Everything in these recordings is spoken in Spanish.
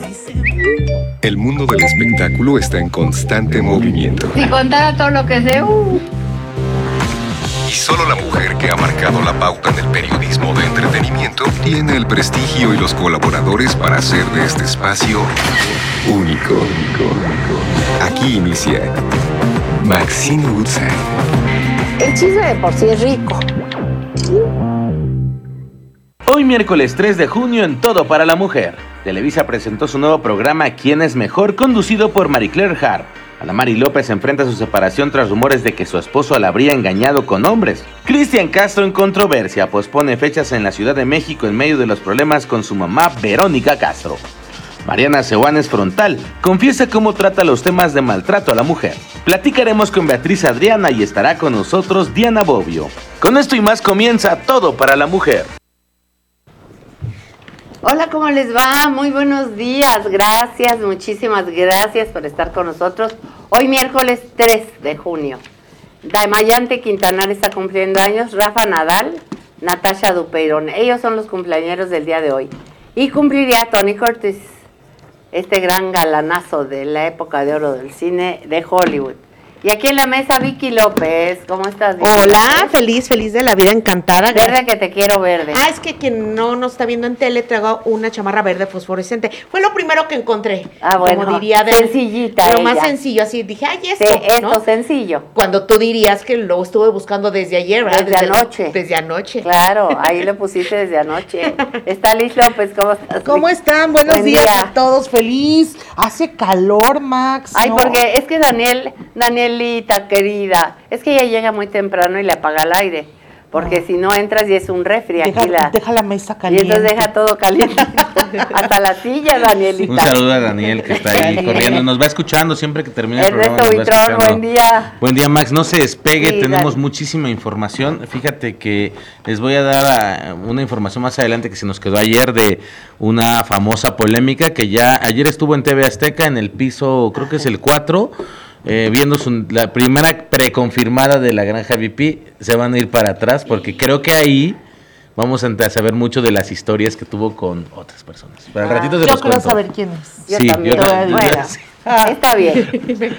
El mundo del espectáculo está en constante movimiento. Si contara todo lo que sé, Y solo la mujer que ha marcado la pauta en el periodismo de entretenimiento tiene el prestigio y los colaboradores para hacer de este espacio único. Aquí inicia Maxine Woodside. el chisme de por sí es rico. Hoy miércoles 3 de junio en Todo para la Mujer, Televisa presentó su nuevo programa ¿Quién es mejor?, conducido por Marie Claire Hart. Adamari López enfrenta su separación tras rumores de que su esposo la habría engañado con hombres. Cristian Castro en controversia pospone fechas en la Ciudad de México en medio de los problemas con su mamá Verónica Castro. Mariana Seoane frontal, confiesa cómo trata los temas de maltrato a la mujer. Platicaremos con Beatriz Adriana y estará con nosotros Diana Bobbio. Con esto y más comienza Todo para la Mujer. Hola, ¿cómo les va? Muy buenos días, gracias, muchísimas gracias por estar con nosotros. Hoy miércoles 3 de junio. Damayante Quintanar está cumpliendo años, Rafa Nadal, Natasha Dupeirón, ellos son los cumpleañeros del día de hoy. Y cumpliría Tony Curtis, este gran galanazo de la época de oro del cine de Hollywood. Y aquí en la mesa Vicky López, ¿cómo estás, Vicky? Hola, feliz de la vida, encantada. Verde que te quiero verde. Ah, es que quien no nos está viendo en tele, traigo una chamarra verde fosforescente. Fue lo primero que encontré. Ah, bueno, como diría sencillita lo ella. más sencillo, así dije, ay, esto, Sí, esto ¿no? sencillo. Cuando tú dirías que lo estuve buscando desde ayer, ¿verdad? Desde anoche. Desde anoche. Claro, ahí lo pusiste desde anoche. Está Liz López, ¿cómo estás? ¿Cómo Liz? están? Buenos Buen días día. a todos, feliz. Hace calor, Max. Ay, ¿no? porque es que Danielita querida, es que ella llega muy temprano y le apaga el aire, porque si no entras y es un refri aquí Deja la mesa y caliente. entonces deja todo caliente, hasta la silla, Danielita. Un saludo a Daniel que está ahí corriendo, nos va escuchando siempre que termina el programa. Ernesto nos va Vitrón, escuchando. buen día. Buen día, Max, no se despegue, Sí, tenemos dale. muchísima información. Fíjate que les voy a dar una información más adelante que se nos quedó ayer de una famosa polémica que ya ayer estuvo en TV Azteca en el piso, creo que es el 4, viendo la primera preconfirmada de la Granja VP. Se van a ir para atrás porque creo que ahí vamos a saber mucho de las historias que tuvo con otras personas. Pero al ratito se Yo los quiero cuento. saber quién es. Yo Sí, también. yo también. Bueno, Sí. está bien.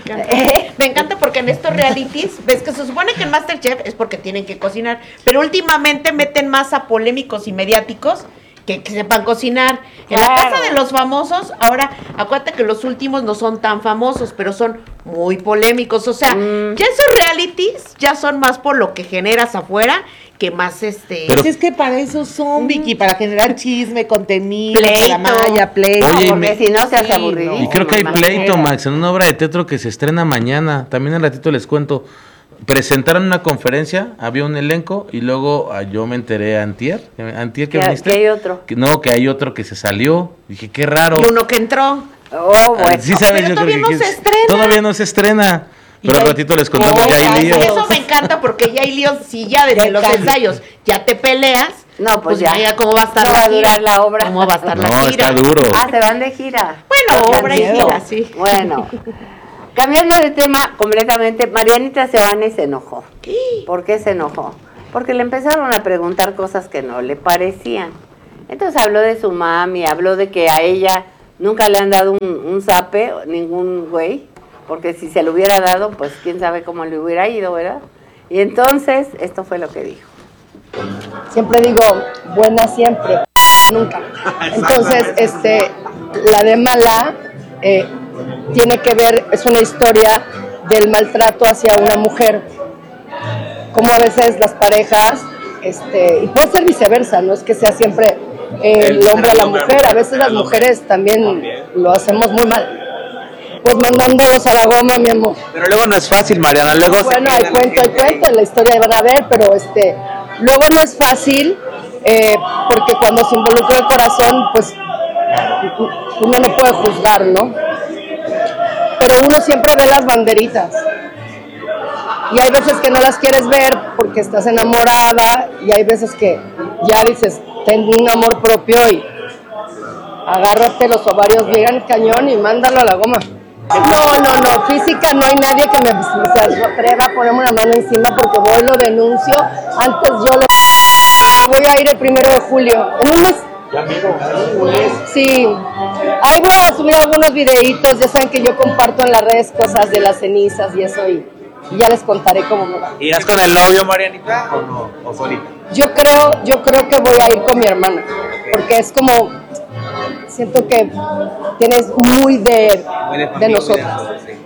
Me encanta porque en estos realities, ves que se supone que en MasterChef es porque tienen que cocinar, pero últimamente meten más a polémicos y mediáticos que sepan cocinar. En la Claro. casa de los famosos, ahora, acuérdate que los últimos no son tan famosos, pero son muy polémicos. O sea, ya esos realities ya son más por lo que generas afuera que más Pues es que para eso son, Vicky, para generar chisme, contenido, Pleito. maya, pleito. Oye, Porque si no se hace Sí, aburridísimo. Y creo que hay imagínate. pleito, Max, en una obra de teatro que se estrena mañana. También al ratito les cuento. Presentaron una conferencia, había un elenco y luego yo me enteré antier que Que viniste. hay otro. Que hay otro que se salió. Dije, qué raro. y uno que entró. Oh, bueno. Sí sabes, Pero yo todavía creo que no se estrena. Todavía no se estrena. Y Pero al hay- ratito les contamos que hay lío. Eso me encanta porque ya hay líos, si ya desde Ya los cambia. ensayos ya te peleas, No, pues ya. mira cómo va a estar No la va a gira, durar la obra. cómo va a estar la No, gira. está duro. Ah, se van de gira. Bueno, Qué obra y miedo. gira, sí. Bueno, cambiando de tema completamente, Marianita Seoane se enojó. ¿Por qué se enojó? Porque le empezaron a preguntar cosas que no le parecían. Entonces habló de su mami, habló de que a ella nunca le han dado un zape, ningún güey, porque si se lo hubiera dado, pues quién sabe cómo le hubiera ido, ¿verdad? Y entonces, esto fue lo que dijo. Siempre digo, buena siempre, nunca. Entonces, la de mala tiene que ver, es una historia del maltrato hacia una mujer. Como a veces las parejas, y puede ser viceversa, no es que sea siempre el hombre a la mujer, a veces las mujeres también lo hacemos muy mal. Pues mandándolos a la goma, mi amor. Pero luego no es fácil, Mariana, luego Bueno, hay cuento, en la historia van a ver, pero luego no es fácil, porque cuando se involucra el corazón, pues uno no puede juzgar, ¿no? Pero uno siempre ve las banderitas. Y hay veces que no las quieres ver porque estás enamorada, y hay veces que ya dices, ten un amor propio y agárrate los ovarios bien cañón y mándalo a la goma. No, física no hay nadie que me se atreva a ponerme una mano encima porque voy lo denuncio, antes yo lo voy a ir el 1 de julio, en un mes, Sí. Ahí voy a subir algunos videitos, ya saben que yo comparto en las redes cosas de las cenizas y eso, y ya les contaré cómo me va. ¿Irás con el novio, Marianita, o no? ¿O solita? Yo creo que voy a ir con mi hermana, porque es como, siento que tienes muy de nosotras.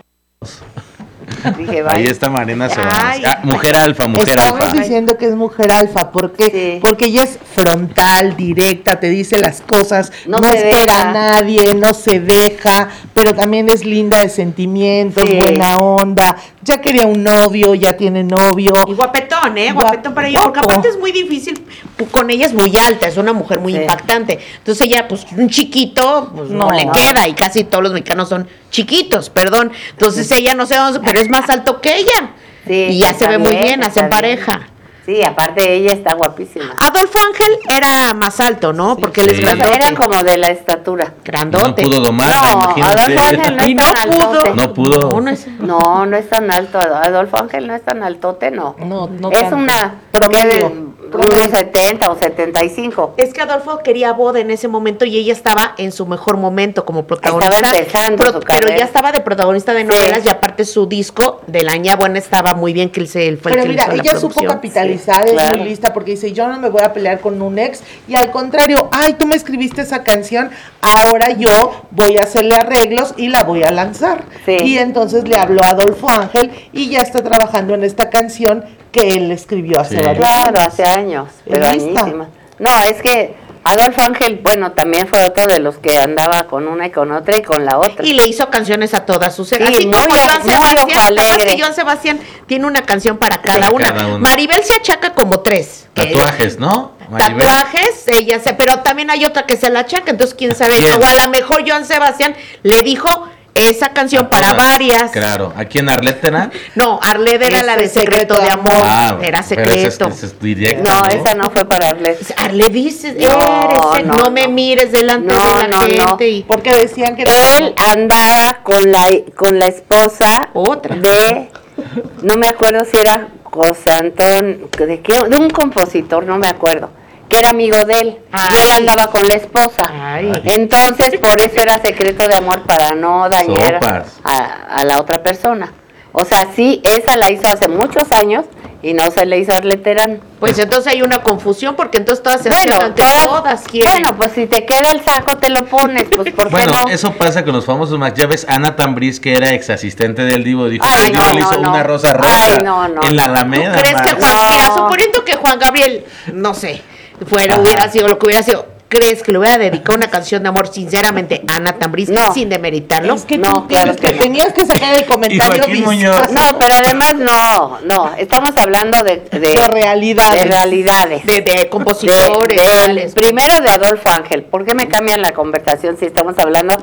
Dije, Ahí está Mariana Sebas. Ay. Mujer alfa, mujer Estamos alfa. diciendo que es mujer alfa, ¿por qué? Sí. Porque ella es frontal, directa, te dice las cosas, No no se espera deja. a nadie, no se deja, pero también es linda de sentimientos, Sí. buena onda, ya quería un novio, ya tiene novio. Y guapetón, guapetón para ella, porque Guapo. aparte es muy difícil, con ella es muy alta, es una mujer muy Sí. impactante. Entonces ella, pues un chiquito, pues no No. le queda, y casi todos los mexicanos son chiquitos, perdón. Entonces ella no sé, pero es más alto que ella. Sí, y ya se está ve muy bien, bien, hacen está bien. pareja. Sí, aparte ella está guapísima. Adolfo Ángel era más alto, ¿no? Porque él es Sí. grandote. Era como de la estatura. No Grandote. pudo domarla, No, imagínate. Adolfo Ángel no Y es no tan pudo. altote. No pudo. No, no es- No es tan alto. Adolfo Ángel no es tan altote, no. No es tanto. una Promedio. unos 70 o 75. Es que Adolfo quería boda en ese momento y ella estaba en su mejor momento como protagonista. Estaba empezando su pero carrera. ya estaba de protagonista de Sí. novelas y aparte su disco de La Ña Buena estaba muy bien, que él fue el Pero que mira, hizo la ella supo producción. capitalizar, Sí, es claro. muy lista porque dice, yo no me voy a pelear con un ex, y al contrario, ay, tú me escribiste esa canción, ahora yo voy a hacerle arreglos y la voy a lanzar. Sí. Y entonces le habló a Adolfo Ángel y ya está trabajando en esta canción que él escribió hace Sí. varios Claro, años. hace años, pero Es lista. añísimas. No, es que Adolfo Ángel, bueno, también fue otro de los que andaba con una y con otra y con la otra. Y le hizo canciones a todas sus Sí, así muy como Joan muy Sebastián, ojo ¿te acuerdas alegre. que Joan Sebastián tiene una canción para cada, Para una? cada una. Maribel se achaca como 3. Tatuajes, ¿no? Maribel. Tatuajes, ella se, pero también hay otra que se la achaca, entonces quién sabe, quién? o a lo mejor Joan Sebastián le dijo esa canción A para todas. varias. Claro. ¿Aquí en Arlette era? No, Arlette era Ese la de Secreto de Amor, era pero ese secreto. es directo, No, esa no fue para Arlet. Arlette dice, No, no me mires delante No, de la no, gente no. y Porque decían que Él andaba con la esposa Otra. de, no me acuerdo si era José Antón, de un compositor, no me acuerdo, que era amigo de él. Ay. Y él andaba con la esposa. Ay. Entonces, por eso era secreto de amor, para no dañar Sopas. a la otra persona. O sea, sí, esa la hizo hace muchos años y no se le hizo a Arlet Terán. pues entonces hay una confusión porque entonces todas se hacen ante todas quieren. bueno, pues si te queda el saco te lo pones, pues ¿por qué Bueno, no? eso pasa con los famosos más. Ya ves, Ana Tambriz, que era ex asistente del Divo, dijo Ay, que el Divo no, le hizo no, una no. rosa rosa Ay, no, no, en la no. Alameda. ¿Crees que Mar. Juan, mira, No. suponiendo que Juan Gabriel, no sé, Ajá. hubiera sido lo que hubiera sido, ¿crees que le hubiera dedicado una canción de amor sinceramente a Ana Tambriz No. sin demeritarlo? es que No, tú claro que no. tenías que sacar el comentario Joaquín Muñoz. No, pero además no, estamos hablando de realidades. de realidades. de compositores, tales. Primero de Adolfo Ángel. ¿Por qué me cambian la conversación si estamos hablando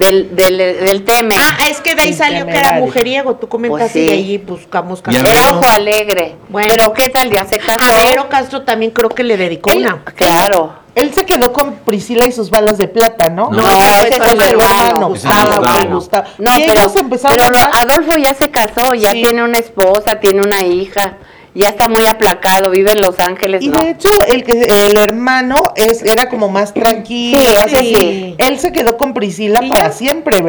del tema? Ah, es que de ahí salió que era Temerario. mujeriego, tú comentaste Pues sí. y ahí buscamos Ya canciones. Era ojo alegre. Bueno. Pero ¿qué tal? Ya se casó. A Vero Castro también creo que le dedicó Él- una. Claro. Él se quedó con Priscila y sus balas de plata, ¿no? No, ese es su hermano. Gustavo. Gustavo. No, y pero, ellos empezaron pero a hablar. Adolfo ya se casó, ya Sí. tiene una esposa, tiene una hija, ya está muy aplacado, vive en Los Ángeles. Y no. de hecho, el hermano era como más tranquilo. Sí, ese así. sí. Él se quedó con Priscila Y para ya. siempre,